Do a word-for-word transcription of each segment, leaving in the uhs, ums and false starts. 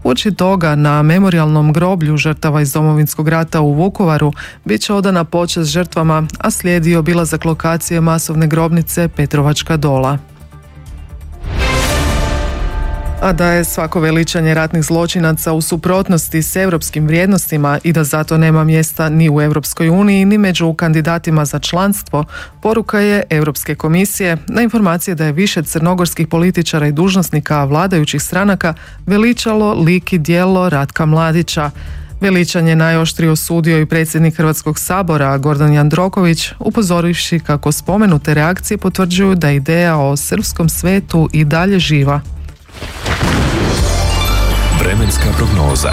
Uoči toga na memorijalnom groblju žrtava iz Domovinskog rata u Vukovaru bit će odana počast žrtvama, a slijedi obilazak lokacije masovne grobnice Petrovačka Dola. A da je svako veličanje ratnih zločinaca u suprotnosti s europskim vrijednostima i da zato nema mjesta ni u Europskoj uniji ni među kandidatima za članstvo, poruka je Europske komisije na informacije da je više crnogorskih političara i dužnosnika vladajućih stranaka veličalo lik i djelo Ratka Mladića. Veličanje najoštrije osudio i predsjednik Hrvatskog sabora Gordan Jandroković, upozorivši kako spomenute reakcije potvrđuju da ideja o srpskom svetu i dalje živa. Vremenska prognoza.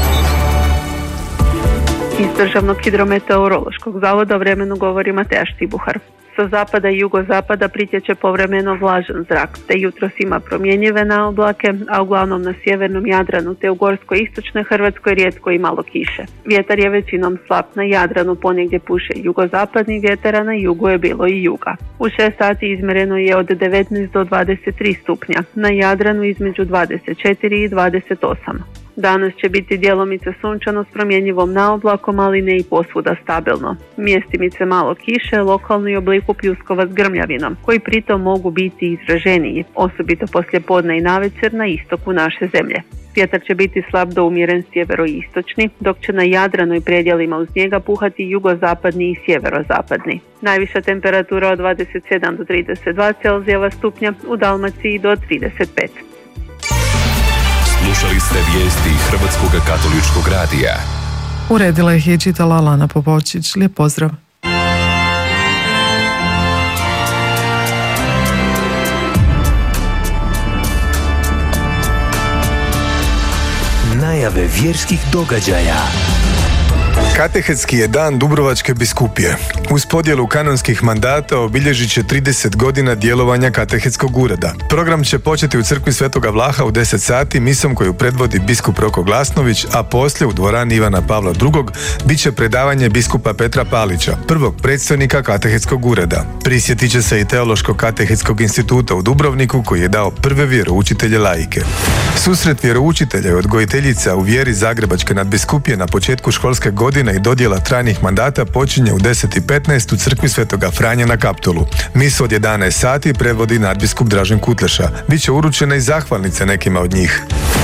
Iz Državnog hidrometeorološkog zavoda o vremenu govori Mateja Štibuhar. Sa zapada i jugozapada pritječe povremeno vlažan zrak, te jutros ima promjenjive naoblake, a uglavnom na sjevernom Jadranu te u gorsko-istočnoj Hrvatskoj rijetko i malo kiše. Vjetar je većinom slab na Jadranu, ponegdje puše jugozapadni vjetar, a na jugu je bilo i juga. U šest sati izmjereno je od devetnaest do dvadeset tri stupnja, na Jadranu između dvadeset četiri i dvadeset osam. Danas će biti djelomice sunčano s promjenjivom naoblakom, ali ne i posvuda stabilno. Mjestimice malo kiše, lokalni obliku pljuskova s grmljavinom, koji pritom mogu biti izraženiji, osobito poslijepodne i navečer na istoku naše zemlje. Vjetar će biti slab do umjeren sjeveroistočni, dok će na Jadranu i predjelima uz njega puhati jugozapadni i sjeverozapadni. Najviša temperatura od dvadeset sedam do trideset dva Celzijeva stupnja, u Dalmaciji do trideset pet. Slušali ste vijesti Hrvatskog katoličkog radija. Uredila ih je čitala Lana Popočić. Lijep pozdrav. Najave vjerskih događaja. Katehetski je dan Dubrovačke biskupije. Uz podjelu kanonskih mandata obilježit će trideset godina djelovanja katehetskog ureda. Program će početi u crkvi Svetoga Vlaha u deset sati misom koju predvodi biskup Roko Glasnović, a poslije u dvorani Ivana Pavla drugog bit će predavanje biskupa Petra Palića, prvog predstojnika katehetskog ureda. Prisjetit će se i Teološkog katehetskog instituta u Dubrovniku koji je dao prve vjeroučitelje laike. Susret vjeroučitelja i odgojiteljica u vjeri Zagrebačke nadbiskupije na početku školske godine i dodjela trajnih mandata počinje u deset i petnaest u crkvi Svetoga Franje na Kaptolu. Mis od jedanaest sati predvodi nadbiskup Dražen Kutleša. Biće uručene i zahvalnice nekima od njih.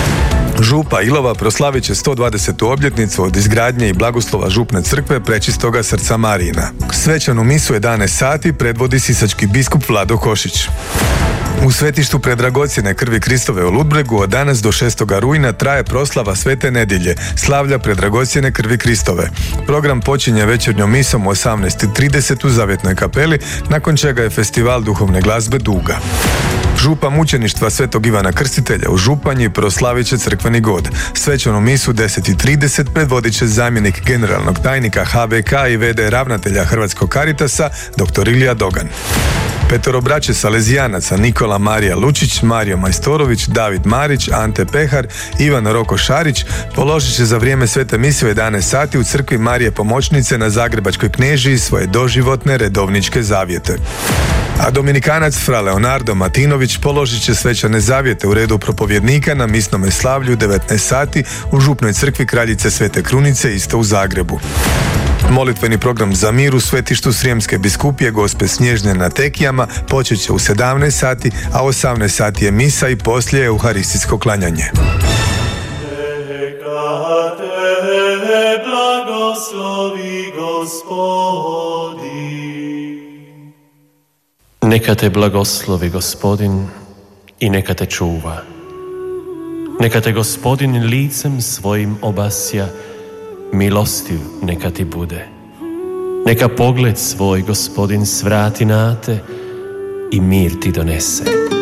Župa Ilova proslavit će sto dvadesetu obljetnicu od izgradnje i blagoslova župne crkve Prečistoga srca Marijina. Svečanu misu jedanaest sati predvodi sisački biskup Vlado Košić. U svetištu predragocjene krvi Kristove u Ludbregu od danas do šestoga rujna traje proslava Svete nedjelje, slavlja predragocjene krvi Kristove. Program počinje večernjom misom u osamnaest i trideset u Zavjetnoj kapeli, nakon čega je festival duhovne glazbe Duga. Župa mučeništva Svetog Ivana Krstitelja u Županji proslavit će crkveni god. Svečanu misu deset i trideset predvodit će zamjenik generalnog tajnika H B K i v d ravnatelja Hrvatskog Caritasa dr. Ilija Dogan. Petoro braće salezijanaca Nikola Marija Lučić, Mario Majstorović, David Marić, Ante Pehar, Ivan Roko Šarić položit će za vrijeme svete mise u jedanaest sati u crkvi Marije Pomoćnice na Zagrebačkoj Knežiji svoje doživotne redovničke zavjete. A Dominikanac fra Leonardo Matinović položit će svečane zavjete u redu propovjednika na misnome slavlju u devetnaest sati u župnoj crkvi Kraljice Svete Krunice isto u Zagrebu. Molitveni program za mir u svetištu Srijemske biskupije Gospe Snježne na Tekijama počet će u sedamnaest sati, a u osamnaest sati je misa i poslije euharistijsko klanjanje. Neka te blagoslovi Gospodin. Neka te blagoslovi Gospodin i neka te čuva. Neka te Gospodin licem svojim obasja, milostiv neka ti bude. Neka pogled svoj Gospodin svrati na te i mir ti donese.